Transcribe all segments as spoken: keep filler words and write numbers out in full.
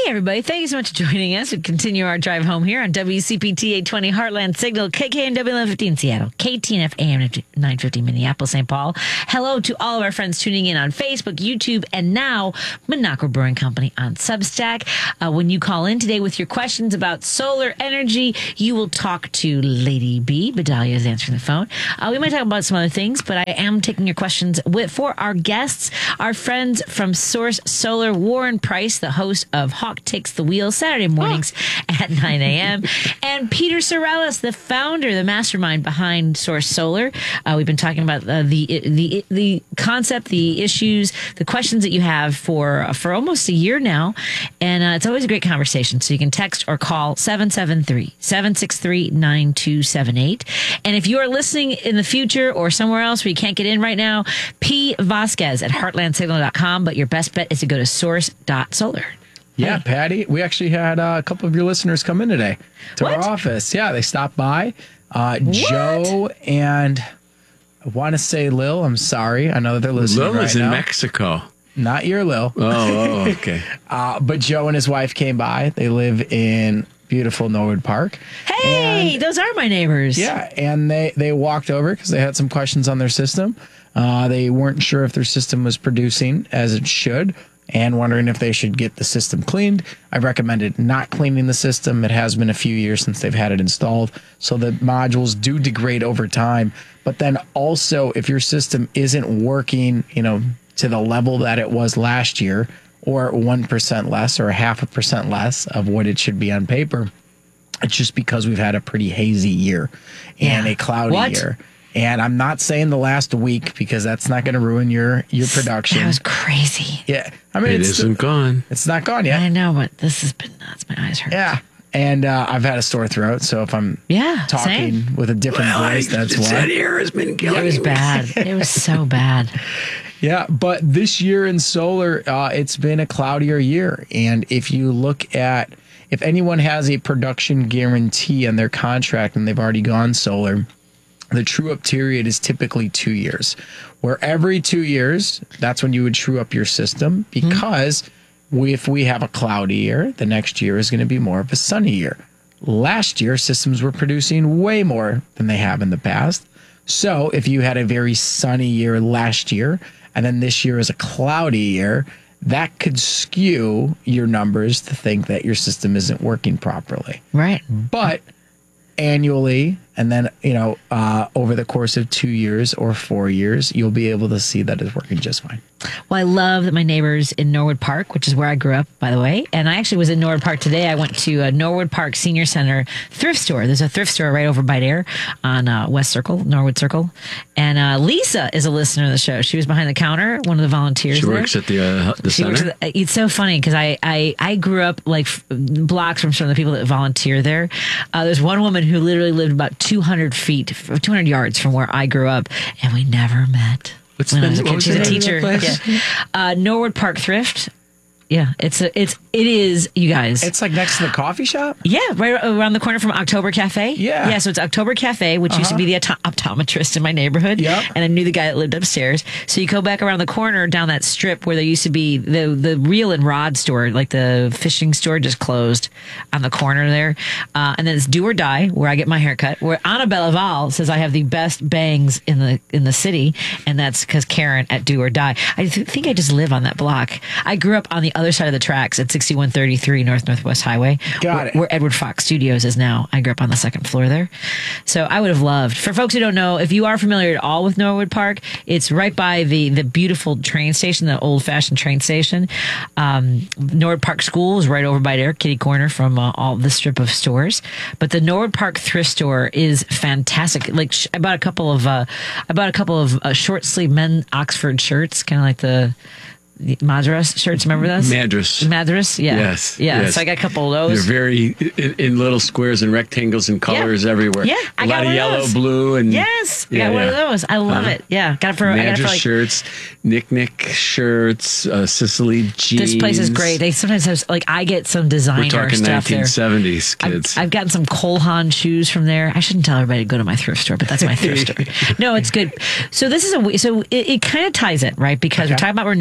everybody. Thank you so much for joining us. We continue our drive home here on W C P T eight twenty Heartland Signal, K K N W eleven fifty in Seattle, K T N F A M nine fifty Minneapolis, Saint Paul. Hello to all of our friends tuning in on Facebook, YouTube, and now Minocqua Brewing Company on Substack. Uh, when you call in today with your questions about solar energy, you will talk to Lady B. Bedalia is answering the phone. Uh, we might talk about some other things, but I am taking your questions with, for our guests, our friends from Source Solar, Warren Price, the host of Hawk Takes the Wheel, Saturday mornings oh. at nine a.m. and Peter Sorellis, the founder, the mastermind behind Source Solar. Uh, we've been talking about uh, the the the concept, the issues, the questions that you have for for almost a year now, and uh, it's always a great conversation. So you can text or call seven seven three, seven six three, nine two seven eight. And if you are listening in the future or somewhere else where you can't get in right now, P. Vasquez at heartland signal dot com, but your best bet is to go to source dot solar. Yeah, hey. Patty, we actually had uh, a couple of your listeners come in today to what? our office. Yeah, they stopped by. Uh, Joe and I want to say Lil. I'm sorry. I know that they're listening Lil right is now. in Mexico. Not your Lil. Oh, oh okay. uh, but Joe and his wife came by. They live in beautiful Norwood Park. Hey, and, those are my neighbors. Yeah, and they, they walked over because they had some questions on their system. Uh, they weren't sure if their system was producing as it should and wondering if they should get the system cleaned. I recommended not cleaning the system. It has been a few years since they've had it installed, so the modules do degrade over time. But then also, if your system isn't working, you know, to the level that it was last year, or one percent less or a half a percent less of what it should be on paper, it's just because we've had a pretty hazy year and yeah. a cloudy what? year. And I'm not saying the last week because that's not going to ruin your, your production. That was crazy. Yeah. I mean, it it's isn't still, gone. It's not gone yet. I know, but this has been nuts. My eyes hurt. Yeah. And uh, I've had a sore throat, so if I'm yeah, talking same. with a different well, voice, I, that's why. That ear has been killing It was me. bad. It was so bad. Yeah, but this year in solar, uh, it's been a cloudier year. And if you look at, if anyone has a production guarantee on their contract and they've already gone solar, the true-up period is typically two years. Where every two years, that's when you would true up your system because mm-hmm. we, if we have a cloudy year, the next year is going to be more of a sunny year. Last year, systems were producing way more than they have in the past. So if you had a very sunny year last year, and then this year is a cloudy year, that could skew your numbers to think that your system isn't working properly. Right. But annually, and then, you know, uh, over the course of two years or four years, you'll be able to see that it's working just fine. Well, I love that my neighbors in Norwood Park, which is where I grew up, by the way. And I actually was in Norwood Park today. I went to a Norwood Park Senior Center thrift store. There's a thrift store right over by there on uh, West Circle, Norwood Circle. And uh, Lisa is a listener of the show. She was behind the counter, one of the volunteers She there. works at the, uh, the she center? Works at the, it's so funny because I, I, I grew up like f- blocks from some of the people that volunteer there. Uh, there's one woman who literally lived about two hundred feet, two hundred yards from where I grew up, and we never met. What's when the, I was a what kid. was She's the a name of teacher. that place? Yeah. Uh, Norwood Park Thrift. Yeah, it's a, it's it is you guys. It's like next to the coffee shop? Yeah, right around the corner from October Cafe. Yeah. Yeah, so it's October Cafe, which uh-huh. used to be the opto- optometrist in my neighborhood. Yep. And I knew the guy that lived upstairs. So you go back around the corner down that strip where there used to be the, the reel and rod store, like the fishing store just closed on the corner there. Uh, and then it's Do or Die, where I get my haircut, where Annabelle Val says I have the best bangs in the in the city. And that's because Karen at Do or Die. I th- think I just live on that block. I grew up on the other side of the tracks at sixty-one thirty-three North Northwest Highway. Got where, it. Where Edward Fox Studios is now. I grew up on the second floor there. So I would have loved, for folks who don't know, if you are familiar at all with Norwood Park, it's right by the, the beautiful train station, the old fashioned train station. Um, Norwood Park School is right over by there, kitty corner from uh, all the strip of stores. But the Norwood Park thrift store is fantastic. Like sh- I bought a couple of, uh, I bought a couple of uh, short sleeve men Oxford shirts, kind of like the, The Madras shirts, remember those? Madras. Madras, yeah. Yes. Yeah, yes. so I got a couple of those. They're very in, in little squares and rectangles and colors yeah. everywhere. Yeah, I a got lot one of of yellow, those. blue, and yes, I yeah, got one yeah. of those. I love uh-huh. it. Yeah, got it for. I got it Madras for like, shirts, Nick Nick shirts, uh, Sicily jeans. This place is great. They sometimes have like I get some designer We're talking stuff there. nineteen seventies kids. I've, I've gotten some Cole Haan shoes from there. I shouldn't tell everybody to go to my thrift store, but that's my thrift store. No, it's good. So this is a so it, it kind of ties it right because Okay. we're talking about renewable energy.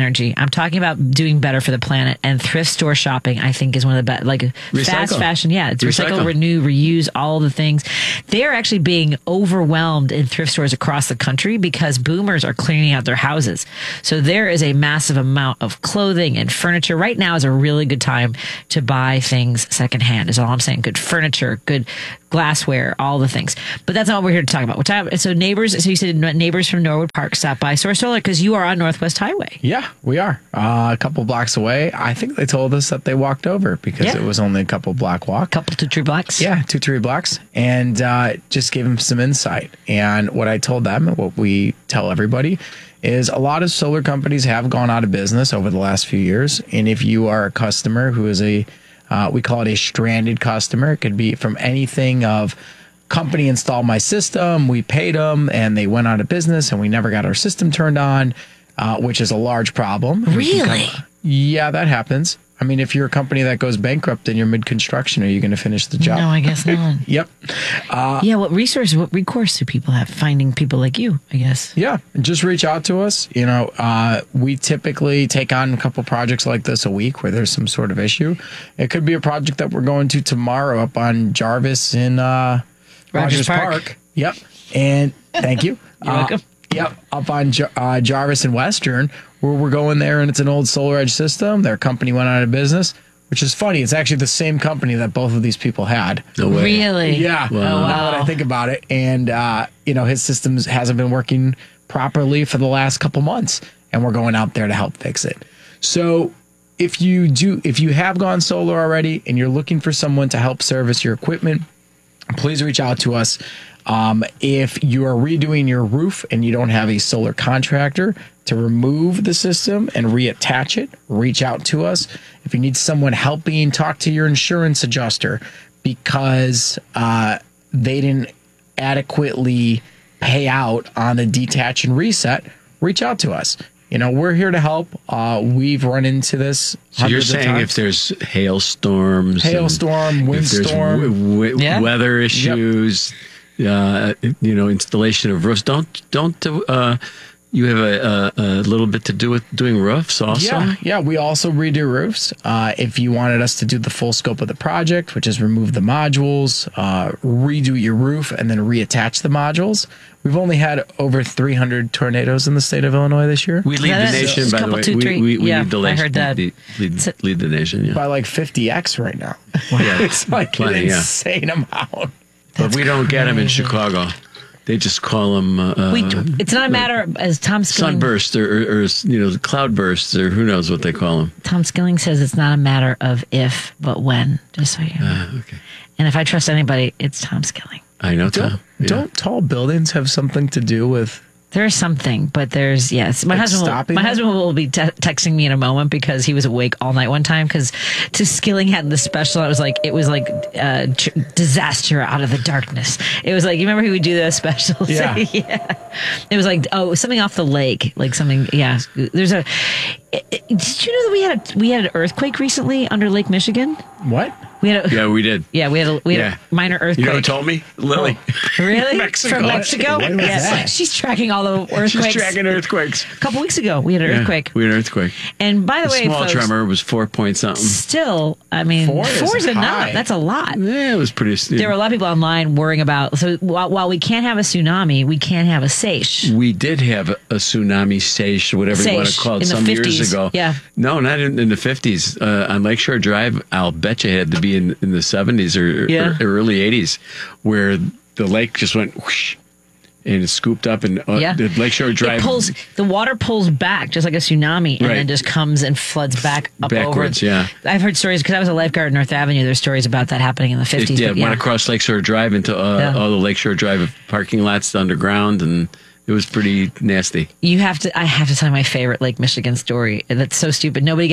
energy. I'm talking about doing better for the planet. And thrift store shopping, I think, is one of the best. Like Recycle. fast fashion, yeah, it's recycle, Recycle. renew, reuse, all the things. They're actually being overwhelmed in thrift stores across the country because boomers are cleaning out their houses. So there is a massive amount of clothing and furniture. Right now is a really good time to buy things secondhand. Is all I'm saying. Good furniture, good glassware, all the things. But that's not what we're here to talk about. We're talking, so neighbors, so you said neighbors from Norwood Park stopped by Source Solar because you are on Northwest Highway. Yeah, we are. Uh, a couple blocks away. I think they told us that they walked over because Yeah. it was only a couple block walk. Couple to tree blocks. Yeah, two, three blocks. And uh, just gave them some insight. And what I told them, and what we tell everybody, is a lot of solar companies have gone out of business over the last few years. And if you are a customer who is a, uh, we call it a stranded customer, it could be from anything of company installed my system, we paid them, and they went out of business, and we never got our system turned on, uh, which is a large problem. Really? Yeah, that happens. I mean, if you're a company that goes bankrupt and you're mid-construction, are you going to finish the job? No, I guess not. Yep. yeah, what resources, what recourse do people have? Finding people like you, I guess. Yeah, just reach out to us. You know, uh, we typically take on a couple projects like this a week where there's some sort of issue. It could be a project that we're going to tomorrow up on Jarvis in uh, Rogers Park. Yep. And thank you. You're welcome. Uh, yep. Up on Jar- uh, Jarvis and Western, where we're going there, and it's an old Solar Edge system. Their company went out of business, which is funny. It's actually the same company that both of these people had. No way. Really? Yeah. Wow. Now that I think about it, and uh, you know, his systems hasn't been working properly for the last couple months, and we're going out there to help fix it. So, if you do, if you have gone solar already, and you're looking for someone to help service your equipment, please reach out to us. Um, if you are redoing your roof and you don't have a solar contractor to remove the system and reattach it, reach out to us. If you need someone helping, talk to your insurance adjuster because uh, they didn't adequately pay out on the detach and reset, reach out to us. You know, we're here to help. Uh, we've run into this. So you're hundreds of saying times. if there's hailstorms, and Hailstorm, if there's windstorm. w- w- Yeah. weather issues, uh, you know, installation of roofs, don't don't uh, you have a, a, a little bit to do with doing roofs also? Yeah, yeah. We also redo roofs. Uh, if you wanted us to do the full scope of the project, which is remove the modules, uh, redo your roof, and then reattach the modules, we've only had over three hundred tornadoes in the state of Illinois this year. We lead That the is- nation, it's a by the couple, way. two, we, three. we, we Yeah, lead the I nation. heard that. Lead, lead, lead the nation, yeah. By like fifty x right now. Yeah, It's like plenty, an yeah. insane amount. But we don't get them in Chicago. They just call them uh, We, it's not a matter of, as Tom Skilling, sunburst or, or, or you know cloud bursts or who knows what they call them. Tom Skilling says it's not a matter of if, but when, just so you know. Uh, okay, And if I trust anybody, it's Tom Skilling. I know Don't, Tom. Yeah. don't tall buildings have something to do with? There's something, but there's, yes. My Like husband will, stopping my it? husband will be te- texting me in a moment because he was awake all night one time because to Skilling had the special. It was like, it was like uh, tr- disaster out of the darkness. It was like, you remember he would do those specials? Yeah. yeah. It was like, oh, something off the lake, like something, yeah. There's a, it, it- did you know that we had a, we had an earthquake recently under Lake Michigan? What? We had a, Yeah, we did. yeah, we had a, we had Yeah. a minor earthquake. You know who told me? Lily. Really? Mexico. From Mexico? When was Yes. that? She's tracking all the earthquakes. She's tracking earthquakes. A couple weeks ago, we had an Yeah, earthquake. we had an earthquake. And by the A way, small folks, tremor was four point something. still, I mean, Four four, is is enough. high. That's a lot. Yeah, it was pretty. There were a lot of people online worrying about. So while, while we can't have a tsunami, we can't have a seiche. We did have a, a tsunami seiche, whatever you want to Seiche, call it, in the some years fifties, ago. yeah. No, not in, in the fifties. Uh, on Lakeshore Drive, I'll bet you it had to be in, in the seventies or, Yeah. or early eighties, where the lake just went whoosh, and it scooped up, and uh, Yeah. the Lakeshore Drive It pulls the water pulls back just like a tsunami, and Right. then just comes and floods back up Backwards, over. yeah. I've heard stories because I was a lifeguard at North Avenue. There's stories about that happening in the It fifties. yeah, but went across Lakeshore Drive into uh, Yeah. all the Lakeshore Drive parking lots underground, and it was pretty nasty. You have to. I have to tell you my favorite Lake Michigan story. That's so stupid. Nobody got hurt.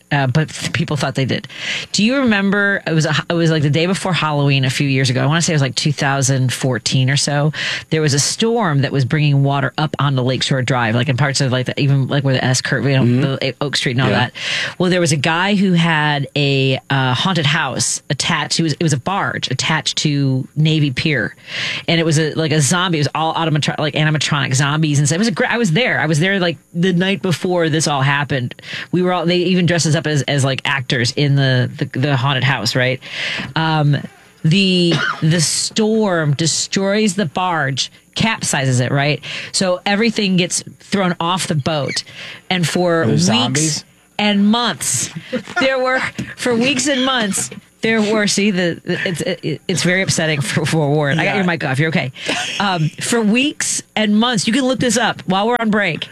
uh, but th- people thought they did. Do you remember? It was a, it was like the day before Halloween a few years ago. I want to say it was like two thousand fourteen or so. There was a storm that was bringing water up onto Lakeshore Drive, like in parts of like the, even like where the S curve, you know, mm-hmm. the Oak Street and all yeah. that. Well, there was a guy who had a uh, haunted house attached. It was it was a barge attached to Navy Pier, and it was a like a zombie. It was all automatron like animatronic zombies and stuff. It was a great. I was there. I was there like the night before this all happened. We were all. They even dressed us up as as like actors in the the, the haunted house, right? Um, the the storm destroys the barge, capsizes it, right? So everything gets thrown off the boat, and for weeks zombies? and months, there were for weeks and months. There were, see, the it's it, it's very upsetting for, for Warren. Yeah. I got your mic off. You're okay. Um, for weeks and months, you can look this up while we're on break.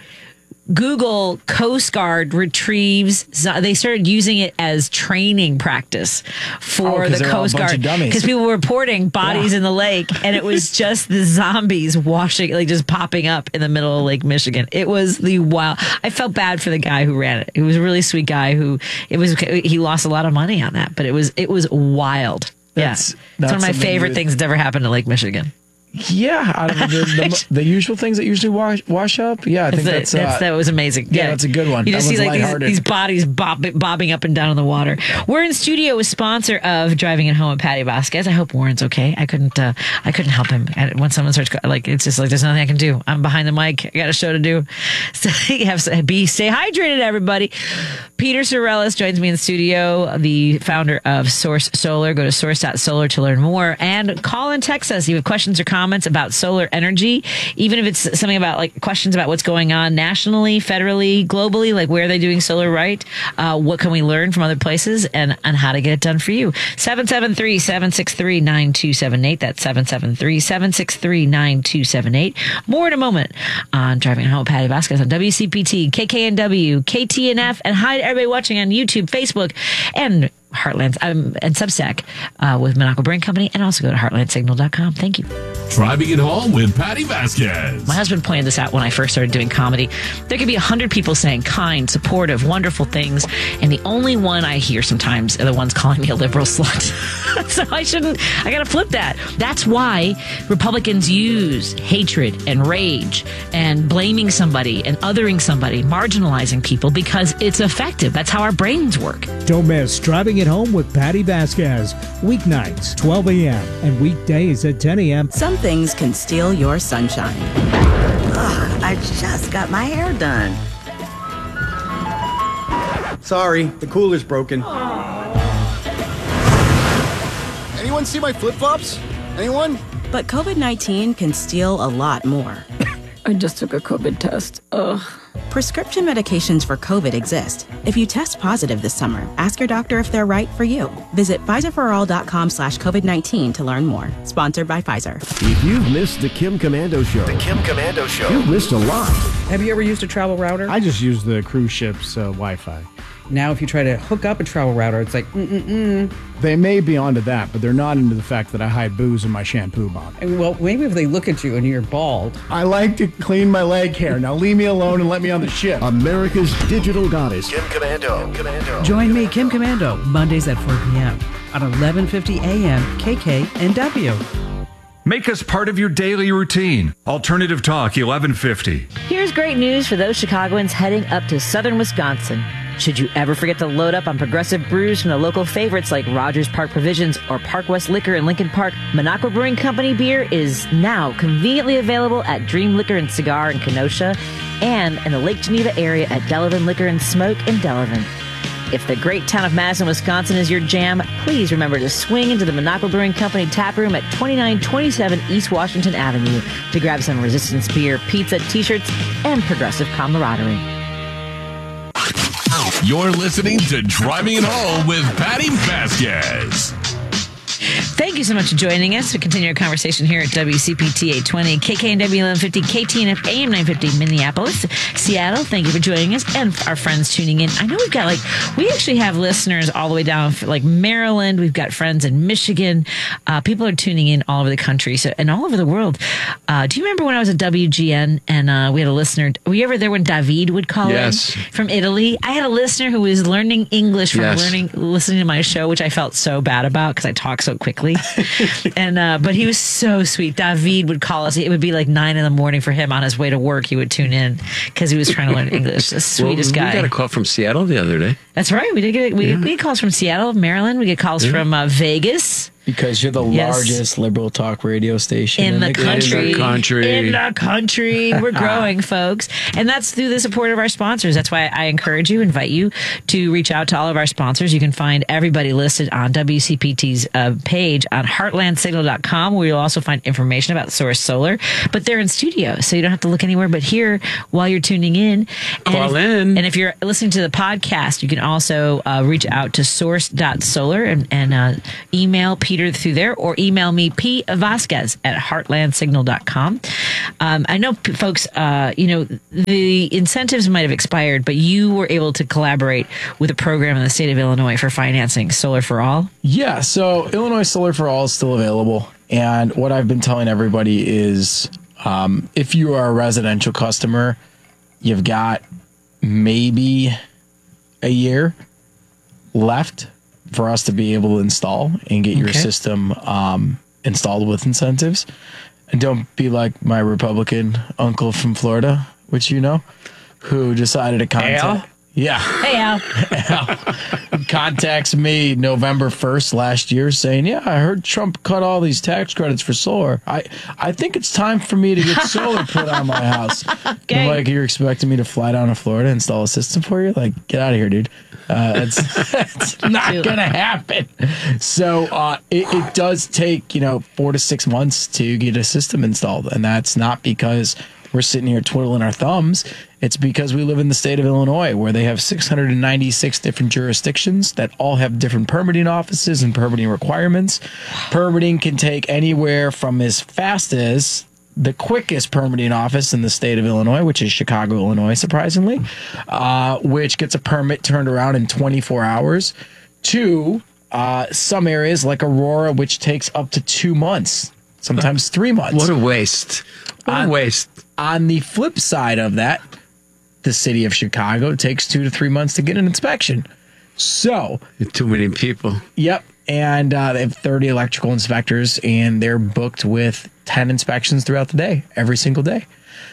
Google Coast Guard retrieves. They started using it as training practice for oh, the Coast Guard because people were reporting bodies yeah. in the lake, and it was just the zombies washing, like just popping up in the middle of Lake Michigan. It was the wild. I felt bad for the guy who ran it. He was a really sweet guy who it was. He lost a lot of money on that, but it was it was wild. That's, yeah, that's one of my favorite things that's ever happened to Lake Michigan. Yeah, out of the, the, the usual things that usually wash, wash up. Yeah, I think that's, that's uh, that was amazing. Yeah, yeah, that's a good one. You just that see like these, these bodies bob, bobbing up and down in the water. We're in studio with sponsor of Driving It Home at Patty Vasquez. I hope Warren's okay. I couldn't uh, I couldn't help him when someone starts like it's just like there's nothing I can do. I'm behind the mic. I got a show to do. So you have to be stay hydrated, everybody. Peter Sorellis joins me in the studio, the founder of Source Solar. Go to source dot solar to learn more and call and text us if you have questions or comments about solar energy, even if it's something about like questions about what's going on nationally, federally, globally, like where are they doing solar right? Uh, what can we learn from other places and, and how to get it done for you? seven seven three, seven six three, nine two seven eight. That's seven seven three, seven six three, nine two seven eight. More in a moment on Driving Home with Patty Vasquez on W C P T, K K N W, K T N F, and hi to everybody watching on YouTube, Facebook, and Heartland um, and Substack uh, with Monaco Brain Company, and also go to heartland signal dot com. Thank you. Driving It Home with Patty Vasquez. My husband pointed this out when I first started doing comedy. There could be a hundred people saying kind, supportive, wonderful things, and the only one I hear sometimes are the ones calling me a liberal slut. So I shouldn't, I gotta flip that. That's why Republicans use hatred and rage and blaming somebody and othering somebody, marginalizing people, because it's effective. That's how our brains work. Don't miss Driving It Home with Patty Vasquez. Weeknights, twelve a.m. and weekdays at ten a.m. Some things can steal your sunshine. Ugh, I just got my hair done. Sorry, the cooler's broken. Anyone see my flip-flops? Anyone? But COVID nineteen can steal a lot more. I just took a COVID test. Ugh. Prescription medications for COVID exist. If you test positive this summer, ask your doctor if they're right for you. Visit Pfizer for all dot com slash COVID nineteen to learn more. Sponsored by Pfizer. If you've missed the Kim Komando Show, the Kim Komando Show, you've missed a lot. Have you ever used a travel router? I just use the cruise ship's uh, Wi-Fi. Now, if you try to hook up a travel router, it's like, mm-mm-mm. They may be onto that, but they're not into the fact that I hide booze in my shampoo bottle. Well, maybe if they look at you and you're bald. I like to clean my leg hair. Now leave me alone and let me on the ship. America's digital goddess. Kim Komando. Kim Komando. Join me, Kim Komando, Mondays at four p.m. on eleven fifty a.m. K K N W. Make us part of your daily routine. Alternative Talk, eleven fifty. Here's great news for those Chicagoans heading up to southern Wisconsin. Should you ever forget to load up on progressive brews from the local favorites like Rogers Park Provisions or Park West Liquor in Lincoln Park, Monaco Brewing Company beer is now conveniently available at Dream Liquor and Cigar in Kenosha and in the Lake Geneva area at Delavan Liquor and Smoke in Delavan. If the great town of Madison, Wisconsin is your jam, please remember to swing into the Monaco Brewing Company tap room at twenty-nine twenty-seven East Washington Avenue to grab some Resistance beer, pizza, t-shirts, and progressive camaraderie. You're listening to Driving It Home with Patty Vasquez. Thank you so much for joining us to continue our conversation here at W C P T eight twenty, K K N W eleven fifty, K T N F A M nine fifty, Minneapolis, Seattle. Thank you for joining us and our friends tuning in. I know we've got like, we actually have listeners all the way down for like Maryland. We've got friends in Michigan. Uh, people are tuning in all over the country so and all over the world. Uh, do you remember when I was at W G N and uh, we had a listener? Were you ever there when David would call yes. in from Italy? I had a listener who was learning English from yes. learning, listening to my show, which I felt so bad about because I talk so quickly. and uh, but he was so sweet. David would call us. It would be like nine in the morning for him on his way to work. He would tune in because he was trying to learn English. The sweetest well, guy. We got a call from Seattle the other day. That's right. We did get we, yeah. we get calls from Seattle, Maryland. We get calls yeah. from uh, Vegas. Because you're the yes. largest liberal talk radio station in, in the, the country. In the country. In the country. We're growing, folks. And that's through the support of our sponsors. That's why I encourage you, invite you to reach out to all of our sponsors. You can find everybody listed on W C P T's uh, page on heartland signal dot com, where you'll also find information about Source Solar. But they're in studio, so you don't have to look anywhere but here while you're tuning in. And Call if, in. And if you're listening to the podcast, you can also uh, reach out to source dot solar and, and uh, email Peter through there, or email me P Vasquez at heartland signal dot com. Um, I know, folks, uh, you know, the incentives might have expired, but you were able to collaborate with a program in the state of Illinois for financing Solar for All. Yeah, so Illinois Solar for All is still available. And what I've been telling everybody is um, if you are a residential customer, you've got maybe a year left for us to be able to install and get your okay. system um, installed with incentives. And don't be like my Republican uncle from Florida, which you know, who decided to contact. Al? Yeah. Hey, Al. Al contacts me November first last year saying, yeah, I heard Trump cut all these tax credits for solar. I, I think it's time for me to get solar put on my house. Okay. I'm like, you're expecting me to fly down to Florida and install a system for you? Like, get out of here, dude. Uh, it's, it's not going to happen. So uh, it, it does take, you know, four to six months to get a system installed. And that's not because we're sitting here twiddling our thumbs. It's because we live in the state of Illinois, where they have six hundred ninety-six different jurisdictions that all have different permitting offices and permitting requirements. Permitting can take anywhere from as fast as the quickest permitting office in the state of Illinois, which is Chicago, Illinois, surprisingly, uh, which gets a permit turned around in twenty-four hours, to uh, some areas like Aurora, which takes up to two months, sometimes three months. What a waste. What on, a waste. On the flip side of that, the city of Chicago takes two to three months to get an inspection. So, too many people. Yep. And uh, they have thirty electrical inspectors, and they're booked with ten inspections throughout the day, every single day.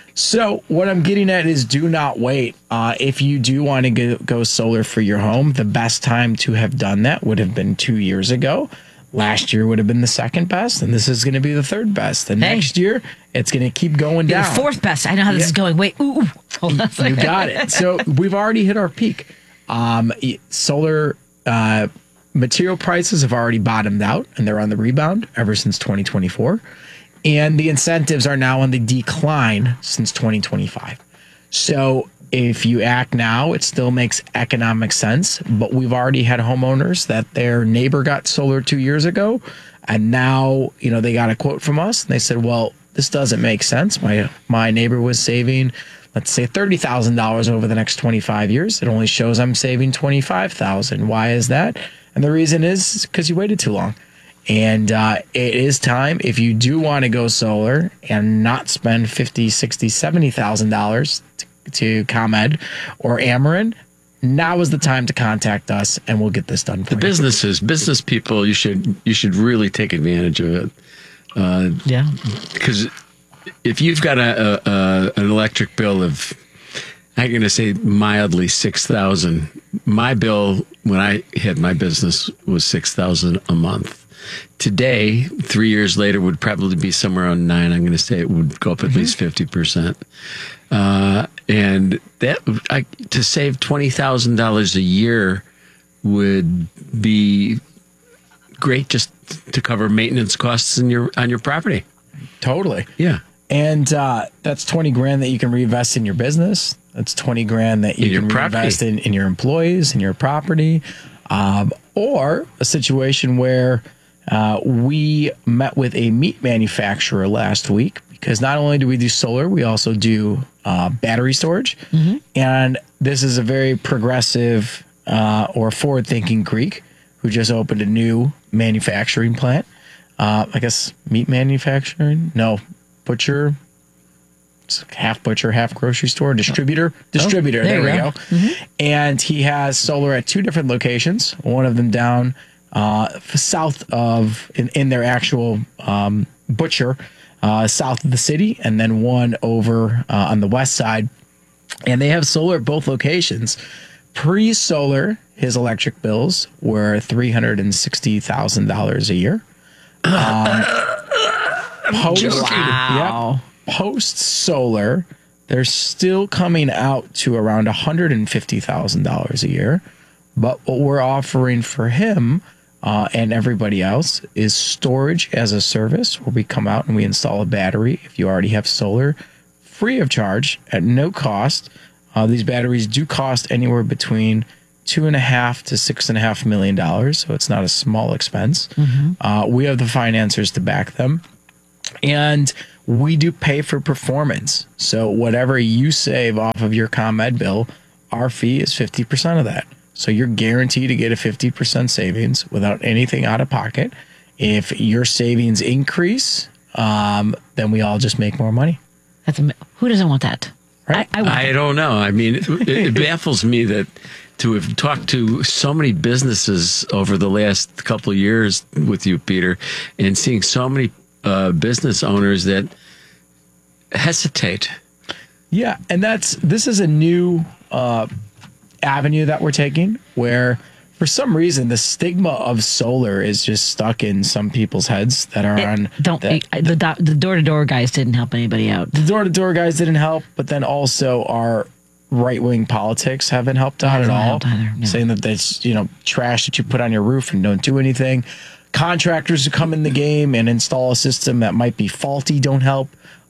So what I'm getting at is do not wait. Uh, if you do want to go, go solar for your home, the best time to have done that would have been two years ago. Last year would have been the second best, and this is going to be the third best. And hey. next year, it's going to keep going You're down. The fourth best. I know how this yeah. is going. Wait, ooh, ooh. Hold on. You got it. So we've already hit our peak. Um, solar uh, material prices have already bottomed out, and they're on the rebound ever since twenty twenty-four. And the incentives are now on the decline since twenty twenty-five. So if you act now, it still makes economic sense. But we've already had homeowners that their neighbor got solar two years ago, and now, you know, they got a quote from us, and they said, well, this doesn't make sense. My my neighbor was saving, let's say, thirty thousand dollars over the next twenty-five years. It only shows I'm saving twenty-five thousand dollars. Why is that? And the reason is because you waited too long. And uh, it is time, if you do want to go solar and not spend fifty thousand dollars, sixty thousand dollars, seventy thousand dollars to, to ComEd or Ameren, now is the time to contact us, and we'll get this done for the you. The businesses, business people, you should you should really take advantage of it. Uh, yeah. Because if you've got a, a, a an electric bill of, I'm going to say mildly six thousand dollars. My bill when I had my business was six thousand dollars a month. Today, three years later, would probably be somewhere around nine. I'm going to say it would go up at mm-hmm. least fifty percent. Uh, and that I, to save twenty thousand dollars a year would be great, just to cover maintenance costs in your on your property. Totally. Yeah. And uh, that's twenty grand that you can reinvest in your business. That's twenty grand that you in can reinvest in, in your employees, in your property. Um, or a situation where Uh, we met with a meat manufacturer last week because not only do we do solar, we also do uh, battery storage. Mm-hmm. And this is a very progressive uh, or forward-thinking Greek who just opened a new manufacturing plant. Uh, I guess meat manufacturing? No, butcher. It's half butcher, half grocery store, distributor, distributor. Oh, there there we go. go. Mm-hmm. And he has solar at two different locations. One of them down uh, south of in, in their actual um, butcher, uh, south of the city, and then one over uh, on the west side. And they have solar at both locations. Pre-solar, his electric bills were three hundred and sixty thousand dollars a year. Um, post, wow. Yep. Post solar, they're still coming out to around one hundred fifty thousand dollars a year. But what we're offering for him uh, and everybody else is storage as a service, where we come out and we install a battery if you already have solar, free of charge at no cost. Uh, these batteries do cost anywhere between two and a half to six and a half million dollars, so it's not a small expense. Mm-hmm. Uh, we have the financiers to back them. And we do pay for performance. So whatever you save off of your ComEd bill, our fee is fifty percent of that. So you're guaranteed to get a fifty percent savings without anything out of pocket. If your savings increase, um, then we all just make more money. That's am- who doesn't want that? Right? I, I, I don't know. I mean, it, it baffles me that to have talked to so many businesses over the last couple of years with you, Peter, and seeing so many Uh, business owners that hesitate. Yeah, and that's this is a new uh, avenue that we're taking, where for some reason the stigma of solar is just stuck in some people's heads that are it, on. Don't that, I, the do- the door to door guys didn't help anybody out. The door to door guys didn't help, but then also our right wing politics haven't helped out at all, either, no. saying that that's you know trash that you put on your roof and don't do anything. Contractors who come in the game and install a system that might be faulty don't help.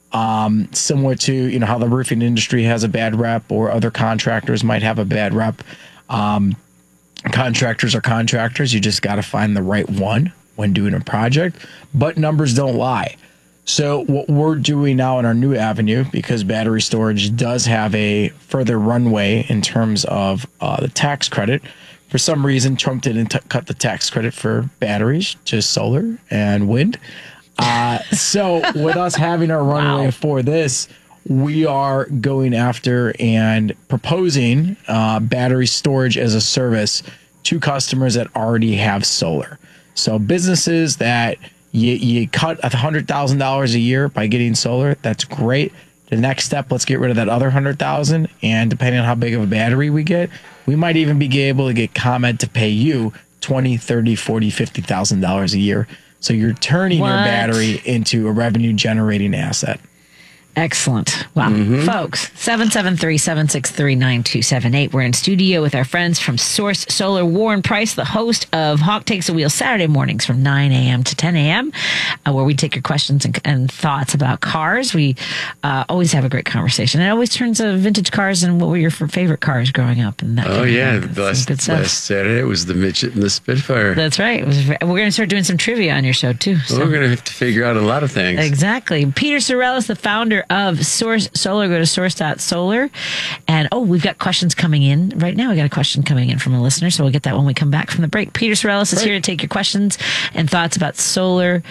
Um, similar to you know how the roofing industry has a bad rep, or other contractors might have a bad rep. Um, contractors are contractors. You just got to find the right one when doing a project. But numbers don't lie. So what we're doing now in our new avenue, because battery storage does have a further runway in terms of uh, the tax credit. For some reason, Trump didn't t- cut the tax credit for batteries, just solar and wind. Uh, so with us having our runway wow. for this, we are going after and proposing uh, battery storage as a service to customers that already have solar. So businesses that you, you cut one hundred thousand dollars a year by getting solar, that's great. The next step, let's get rid of that other one hundred thousand dollars, and depending on how big of a battery we get, we might even be able to get ComEd to pay you twenty thousand dollars, thirty thousand dollars, forty thousand dollars, fifty thousand dollars a year. So you're turning what? your battery into a revenue generating asset. Excellent. Wow. Mm-hmm. Folks, seven seven three, seven six three, nine two seven eight. We're in studio with our friends from Source Solar. Warren Price, the host of Hawk Takes the Wheel Saturday mornings from nine a.m. to ten a.m., uh, where we take your questions and, and thoughts about cars. We uh, always have a great conversation. It always turns to vintage cars and what were your favorite cars growing up. And that oh, yeah. Last, good stuff. last Saturday it was the Midget and the Spitfire. That's right. It was, we're going to start doing some trivia on your show, too. So. Well, we're going to have to figure out a lot of things. Exactly. Peter Sorellis, the founder of Source Solar. Go to source dot solar. And oh, we've got questions coming in right now. We got a question coming in from a listener, so we'll get that when we come back from the break. Peter Sorellis is right. here to take your questions and thoughts about solar.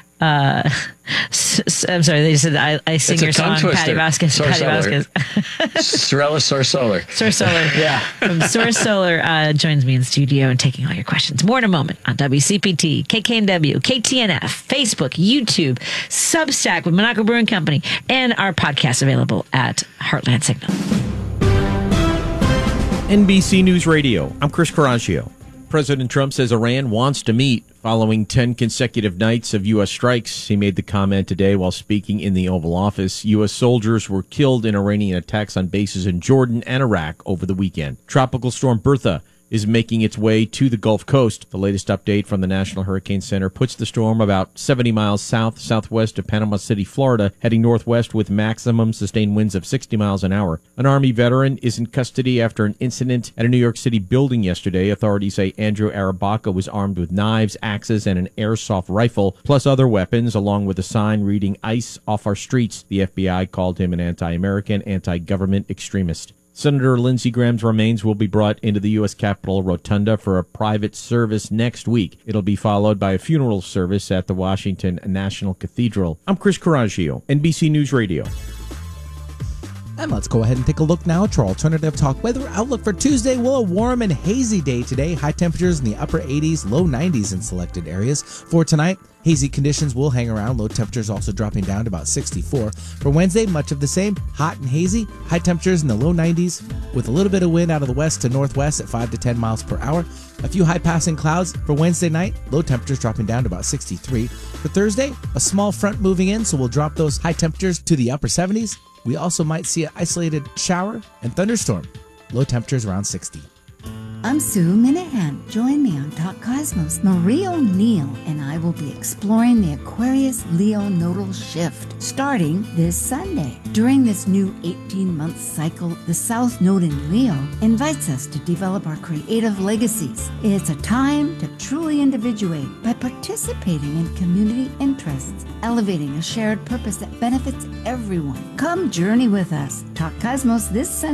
Uh, s- s- I'm sorry, they just said I, I sing it's your song, Patty Vasquez. Source Patty Solar. Vasquez. Sorellis Source Solar. Source Solar. Yeah. From Source Solar uh, joins me in studio and taking all your questions. More in a moment on W C P T, K K N W, K T N F, Facebook, YouTube, Substack with Monaco Brewing Company, and our podcast available at Heartland Signal. N B C News Radio. I'm Chris Caraccio. President Trump says Iran wants to meet following ten consecutive nights of U S strikes. He made the comment today while speaking in the Oval Office. U S soldiers were killed in Iranian attacks on bases in Jordan and Iraq over the weekend. Tropical storm Bertha is making its way to the Gulf Coast. The latest update from the National Hurricane Center puts the storm about seventy miles south, southwest of Panama City, Florida, heading northwest with maximum sustained winds of sixty miles an hour. An Army veteran is in custody after an incident at a New York City building yesterday. Authorities say Andrew Arabaca was armed with knives, axes, and an airsoft rifle, plus other weapons, along with a sign reading "ICE off our streets." The F B I called him an anti-American, anti-government extremist. Senator Lindsey Graham's remains will be brought into the U S Capitol Rotunda for a private service next week. It'll be followed by a funeral service at the Washington National Cathedral. I'm Chris Coraggio, N B C News Radio. And let's go ahead and take a look now at our alternative talk weather outlook for Tuesday. Well, a warm and hazy day today. High temperatures in the upper eighties, low nineties in selected areas. For tonight, hazy conditions will hang around. Low temperatures also dropping down to about sixty-four. For Wednesday, much of the same. Hot and hazy. High temperatures in the low nineties with a little bit of wind out of the west to northwest at five to ten miles per hour. A few high passing clouds for Wednesday night. Low temperatures dropping down to about sixty-three. For Thursday, a small front moving in, so we'll drop those high temperatures to the upper seventies. We also might see an isolated shower and thunderstorm. Low temperatures around sixty. I'm Sue Minahan. Join me on Talk Cosmos. Marie O'Neill and I will be exploring the Aquarius Leo nodal shift starting this Sunday. During this new eighteen-month cycle, the South Node in Leo invites us to develop our creative legacies. It's a time to truly individuate by participating in community interests, elevating a shared purpose that benefits everyone. Come journey with us. Talk Cosmos this Sunday.